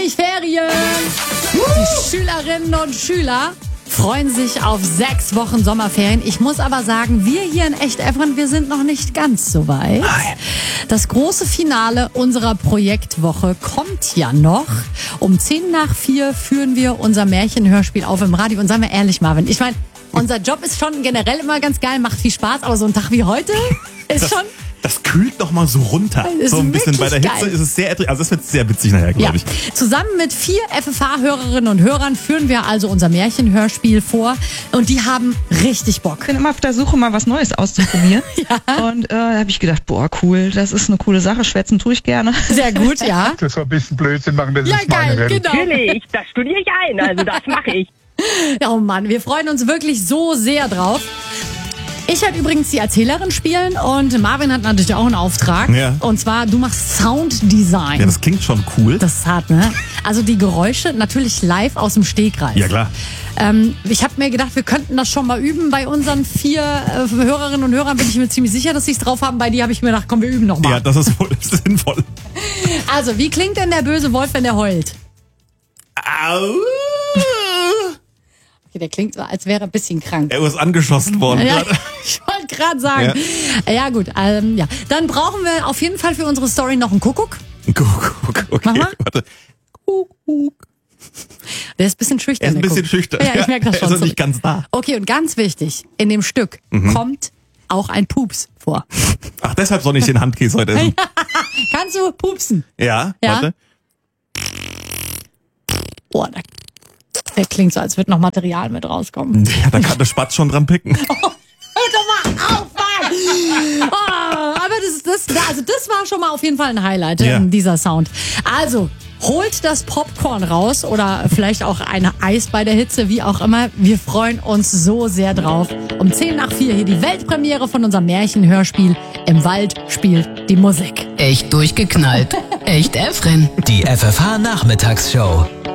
endlich Ferien. Die Schülerinnen und Schüler freuen sich auf 6 Wochen Sommerferien. Ich muss aber sagen, wir hier in Echt-Efren, wir sind noch nicht ganz so weit. Nein. Das große Finale unserer Projektwoche kommt ja noch. Um 3:10 führen wir unser Märchenhörspiel auf im Radio. Und seien wir ehrlich, Marvin, ich meine, unser Job ist schon generell immer ganz geil, macht viel Spaß, aber so ein Tag wie heute ist schon... Das kühlt noch mal so runter. Ist so ein bisschen. Bei der Hitze geil. ist es sehr, also das wird sehr witzig nachher, glaube ich. Zusammen mit 4 FFH-Hörerinnen und Hörern führen wir also unser Märchenhörspiel vor. Und die haben richtig Bock. Ich bin immer auf der Suche, mal was Neues auszuprobieren. Und da habe ich gedacht, boah, cool, das ist eine coole Sache. Schwätzen tue ich gerne. Sehr gut, ja. Das war ein bisschen Blödsinn machen, das Ja, ist meine geil, Welt. genau. Natürlich, das studiere ich ein, also das mache ich. Ja, oh Mann, wir freuen uns wirklich so sehr drauf. Ich werde übrigens die Erzählerin spielen und Marvin hat natürlich auch einen Auftrag. Ja. Und zwar, du machst Sounddesign. Ja, das klingt schon cool. Das ist hart, ne? Also die Geräusche natürlich live aus dem Stegreif. Ja, klar. Ich habe mir gedacht, wir könnten das schon mal üben. Bei unseren 4 Hörerinnen und Hörern bin ich mir ziemlich sicher, dass sie es drauf haben. Bei dir habe ich mir gedacht, komm, wir üben noch mal. Ja, das ist wohl sinnvoll. Also, wie klingt denn der böse Wolf, wenn der heult? Au! Okay, der klingt so, als wäre er ein bisschen krank. Er ist angeschossen worden. Ja, gerade. ich wollte gerade sagen. Ja, gut. Ja. Dann brauchen wir auf jeden Fall für unsere Story noch einen Kuckuck. Kuckuck, okay, Mach mal. warte. Kuckuck. Der ist ein bisschen schüchtern. Er ist ein der bisschen Kuckuck. schüchtern. Ja, ich merke das Er schon. ist noch nicht ganz da. Okay, und ganz wichtig, in dem Stück kommt auch ein Pups vor. Ach, deshalb soll ich den Handkäse heute essen. Kannst du pupsen? Ja, Ja. warte. Boah, der klingt so, als würde noch Material mit rauskommen. Ja, da kann der Spatz schon dran picken. Hör doch mal auf, Mann! Oh, aber das war schon mal auf jeden Fall ein Highlight, Ja. dieser Sound. Also, holt das Popcorn raus oder vielleicht auch ein Eis bei der Hitze, wie auch immer. Wir freuen uns so sehr drauf. Um 3:10 hier die Weltpremiere von unserem Märchenhörspiel. Im Wald spielt die Musik. Echt durchgeknallt. Echt Efren. Die FFH Nachmittagsshow.